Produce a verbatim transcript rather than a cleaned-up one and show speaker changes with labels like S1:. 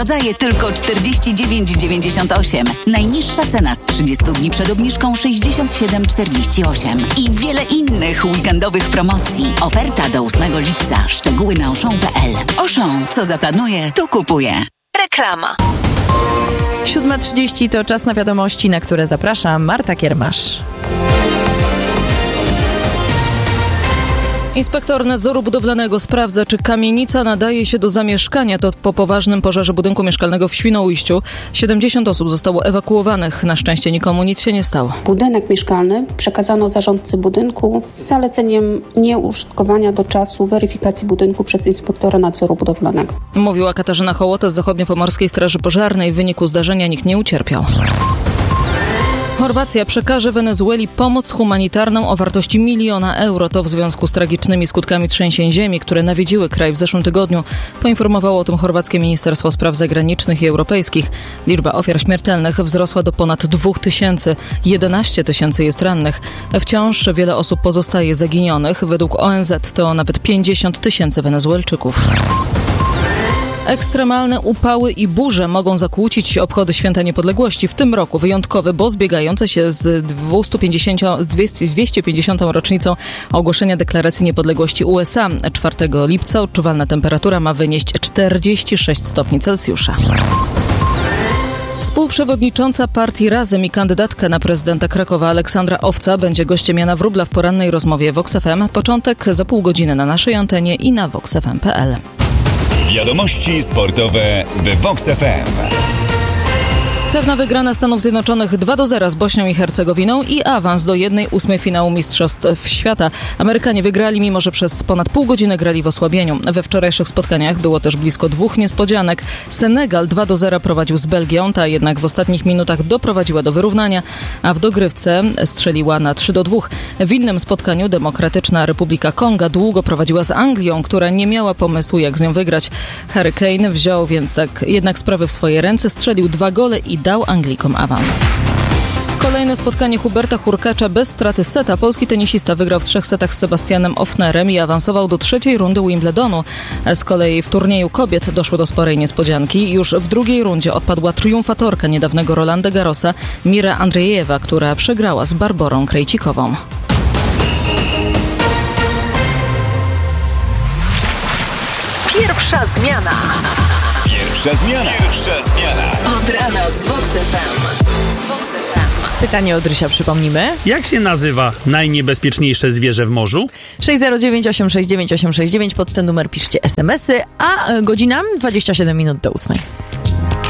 S1: Rodzaje tylko czterdzieści dziewięć dziewięćdziesiąt osiem. Najniższa cena z trzydziestu dni przed obniżką sześćdziesiąt siedem czterdzieści osiem. I wiele innych weekendowych promocji. Oferta do ósmego lipca. Szczegóły na auchan kropka p l. Auchan, co zaplanuje, to kupuje. Reklama.
S2: siódma trzydzieści to czas na wiadomości, na które zapraszam Marta Kiermasz.
S3: Inspektor nadzoru budowlanego sprawdza, czy kamienica nadaje się do zamieszkania. To po poważnym pożarze budynku mieszkalnego w Świnoujściu. siedemdziesiąt osób zostało ewakuowanych. Na szczęście nikomu nic się nie stało.
S4: Budynek mieszkalny przekazano zarządcy budynku z zaleceniem nieużytkowania do czasu weryfikacji budynku przez inspektora nadzoru budowlanego.
S3: Mówiła Katarzyna Hołota z Zachodniopomorskiej Straży Pożarnej. W wyniku zdarzenia nikt nie ucierpiał. Chorwacja przekaże Wenezueli pomoc humanitarną o wartości miliona euro. To w związku z tragicznymi skutkami trzęsień ziemi, które nawiedziły kraj w zeszłym tygodniu. Poinformowało o tym chorwackie Ministerstwo Spraw Zagranicznych i Europejskich. Liczba ofiar śmiertelnych wzrosła do ponad dwóch tysięcy. jedenaście tysięcy jest rannych. Wciąż wiele osób pozostaje zaginionych. Według O N Z to nawet pięćdziesiąt tysięcy Wenezuelczyków. Ekstremalne upały i burze mogą zakłócić obchody Święta Niepodległości w tym roku. Wyjątkowy, bo zbiegające się z dwieście pięćdziesiątą rocznicą ogłoszenia Deklaracji Niepodległości U S A. czwartego lipca odczuwalna temperatura ma wynieść czterdzieści sześć stopni Celsjusza. Współprzewodnicząca partii Razem i kandydatka na prezydenta Krakowa Aleksandra Owca będzie gościem Jana Wróbla w porannej rozmowie Vox F M. Początek za pół godziny na naszej antenie i na vox f m kropka p l.
S5: Wiadomości sportowe w Vox F M.
S3: Pewna wygrana Stanów Zjednoczonych dwa do zera z Bośnią i Hercegowiną i awans do jednej ósmej finału Mistrzostw Świata. Amerykanie wygrali, mimo że przez ponad pół godziny grali w osłabieniu. We wczorajszych spotkaniach było też blisko dwóch niespodzianek. Senegal dwa do zera prowadził z Belgią, ta jednak w ostatnich minutach doprowadziła do wyrównania, a w dogrywce strzeliła na trzy do dwóch. W innym spotkaniu Demokratyczna Republika Konga długo prowadziła z Anglią, która nie miała pomysłu, jak z nią wygrać. Harry Kane wziął więc tak jednak sprawy w swoje ręce, strzelił dwa gole i dał Anglikom awans. Kolejne spotkanie Huberta Hurkacza bez straty seta. Polski tenisista wygrał w trzech setach z Sebastianem Ofnerem i awansował do trzeciej rundy Wimbledonu. Z kolei w turnieju kobiet doszło do sporej niespodzianki. Już w drugiej rundzie odpadła triumfatorka niedawnego Rolanda Garrosa Mira Andrzejewa, która przegrała z Barborą Krejcikową.
S1: Pierwsza zmiana.
S5: Pierwsza zmiana. Pierwsza zmiana.
S1: Od rana z Vox F M. Z Vox F M.
S2: Pytanie od Rysia przypomnimy.
S6: Jak się nazywa najniebezpieczniejsze zwierzę w morzu?
S2: sześć zero dziewięć osiem sześć dziewięć osiem sześć dziewięć. Pod ten numer piszcie es em esy, a godzina dwadzieścia siedem minut do ósmej.